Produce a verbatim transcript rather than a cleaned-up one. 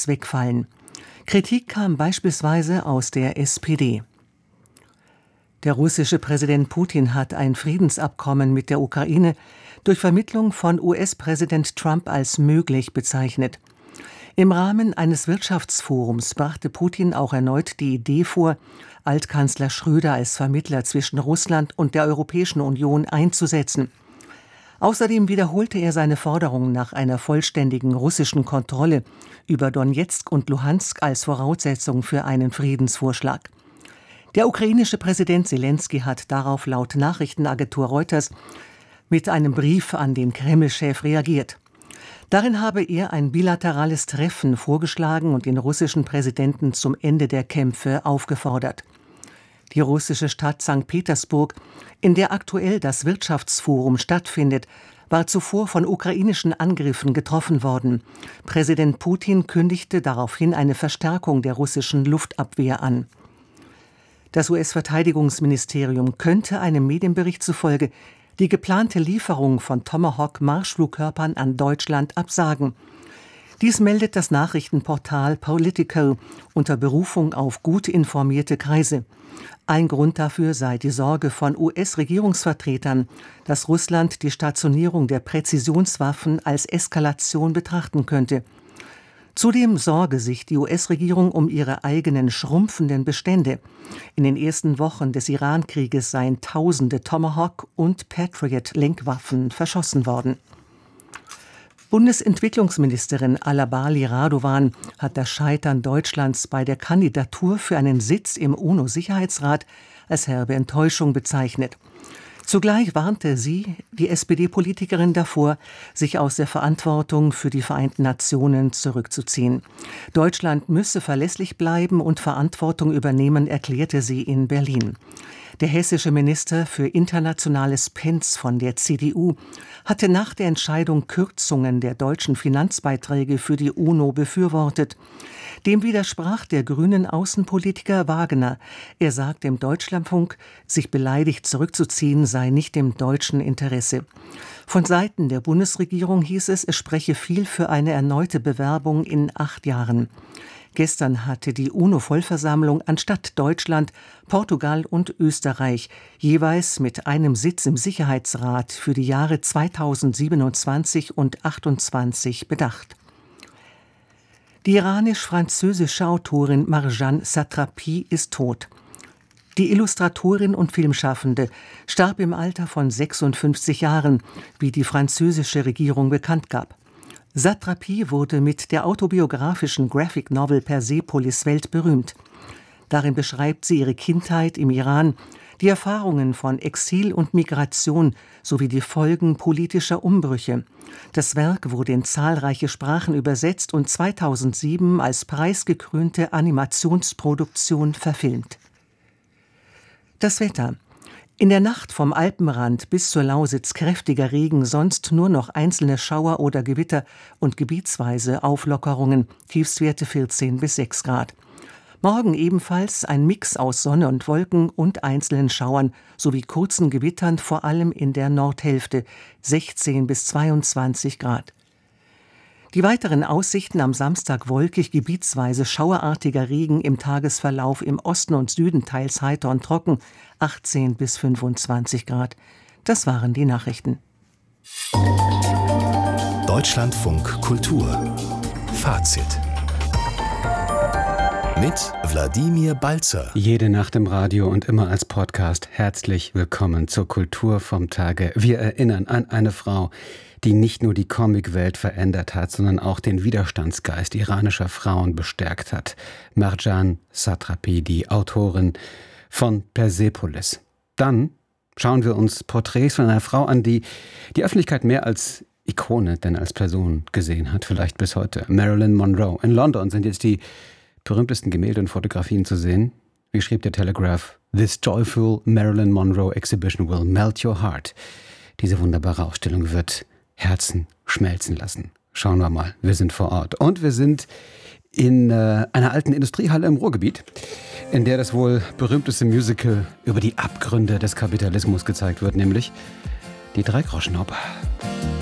ganz wegfallen. Kritik kam beispielsweise aus der S P D. Der russische Präsident Putin hat ein Friedensabkommen mit der Ukraine durch Vermittlung von U S-Präsident Trump als möglich bezeichnet. Im Rahmen eines Wirtschaftsforums brachte Putin auch erneut die Idee vor, Altkanzler Schröder als Vermittler zwischen Russland und der Europäischen Union einzusetzen. Außerdem wiederholte er seine Forderung nach einer vollständigen russischen Kontrolle über Donezk und Luhansk als Voraussetzung für einen Friedensvorschlag. Der ukrainische Präsident Selenskyj hat darauf laut Nachrichtenagentur Reuters mit einem Brief an den Kreml-Chef reagiert. Darin habe er ein bilaterales Treffen vorgeschlagen und den russischen Präsidenten zum Ende der Kämpfe aufgefordert. Die russische Stadt Sankt Petersburg, in der aktuell das Wirtschaftsforum stattfindet, war zuvor von ukrainischen Angriffen getroffen worden. Präsident Putin kündigte daraufhin eine Verstärkung der russischen Luftabwehr an. Das U S-Verteidigungsministerium könnte einem Medienbericht zufolge die geplante Lieferung von Tomahawk-Marschflugkörpern an Deutschland absagen. Dies meldet das Nachrichtenportal Politico unter Berufung auf gut informierte Kreise. Ein Grund dafür sei die Sorge von U S-Regierungsvertretern, dass Russland die Stationierung der Präzisionswaffen als Eskalation betrachten könnte. Zudem sorge sich die U S-Regierung um ihre eigenen schrumpfenden Bestände. In den ersten Wochen des Iran-Krieges seien tausende Tomahawk- und Patriot-Lenkwaffen verschossen worden. Bundesentwicklungsministerin Alabali Radovan hat das Scheitern Deutschlands bei der Kandidatur für einen Sitz im UNO-Sicherheitsrat als herbe Enttäuschung bezeichnet. Zugleich warnte sie, die S P D-Politikerin, davor, sich aus der Verantwortung für die Vereinten Nationen zurückzuziehen. Deutschland müsse verlässlich bleiben und Verantwortung übernehmen, erklärte sie in Berlin. Der hessische Minister für Internationales Pentz von der C D U hatte nach der Entscheidung Kürzungen der deutschen Finanzbeiträge für die UNO befürwortet. Dem widersprach der grünen Außenpolitiker Wagner. Er sagte im Deutschlandfunk, sich beleidigt zurückzuziehen sei nicht im deutschen Interesse. Von Seiten der Bundesregierung hieß es, es spreche viel für eine erneute Bewerbung in acht Jahren. Gestern hatte die UNO-Vollversammlung anstatt Deutschland, Portugal und Österreich jeweils mit einem Sitz im Sicherheitsrat für die Jahre zweitausendsiebenundzwanzig und achtundzwanzig bedacht. Die iranisch-französische Autorin Marjane Satrapi ist tot. Die Illustratorin und Filmschaffende starb im Alter von sechsundfünfzig Jahren, wie die französische Regierung bekannt gab. Satrapi wurde mit der autobiografischen Graphic Novel Persepolis weltberühmt. Darin beschreibt sie ihre Kindheit im Iran, die Erfahrungen von Exil und Migration sowie die Folgen politischer Umbrüche. Das Werk wurde in zahlreiche Sprachen übersetzt und zweitausendsieben als preisgekrönte Animationsproduktion verfilmt. Das Wetter. In der Nacht vom Alpenrand bis zur Lausitz kräftiger Regen, sonst nur noch einzelne Schauer oder Gewitter und gebietsweise Auflockerungen, Tiefstwerte vierzehn bis sechs Grad. Morgen ebenfalls ein Mix aus Sonne und Wolken und einzelnen Schauern sowie kurzen Gewittern, vor allem in der Nordhälfte, sechzehn bis zweiundzwanzig Grad. Die weiteren Aussichten: am Samstag wolkig, gebietsweise schauerartiger Regen, im Tagesverlauf im Osten und Süden teils heiter und trocken, achtzehn bis fünfundzwanzig Grad. Das waren die Nachrichten. Deutschlandfunk Kultur Fazit mit Wladimir Balzer. Jede Nacht im Radio und immer als Podcast. Herzlich willkommen zur Kultur vom Tage. Wir erinnern an eine Frau, die nicht nur die Comicwelt verändert hat, sondern auch den Widerstandsgeist iranischer Frauen bestärkt hat. Marjane Satrapi, die Autorin von Persepolis. Dann schauen wir uns Porträts von einer Frau an, die die Öffentlichkeit mehr als Ikone denn als Person gesehen hat, vielleicht bis heute. Marilyn Monroe. In London sind jetzt die berühmtesten Gemälde und Fotografien zu sehen. Wie schrieb der Telegraph? This joyful Marilyn Monroe exhibition will melt your heart. Diese wunderbare Ausstellung wird Herzen schmelzen lassen. Schauen wir mal, wir sind vor Ort. Und wir sind in äh, einer alten Industriehalle im Ruhrgebiet, in der das wohl berühmteste Musical über die Abgründe des Kapitalismus gezeigt wird, nämlich die Dreigroschenoper.